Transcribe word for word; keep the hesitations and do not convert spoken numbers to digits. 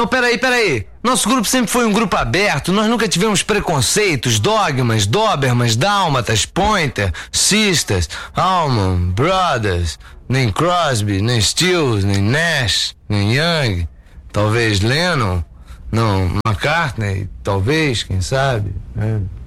Então, peraí, peraí. Nosso grupo sempre foi um grupo aberto, nós nunca tivemos preconceitos, dogmas, dobermans, dálmatas, pointer, sisters, Allman, Brothers, nem Crosby, nem Stills, nem Nash, nem Young, talvez Lennon, não, McCartney, talvez, quem sabe, né?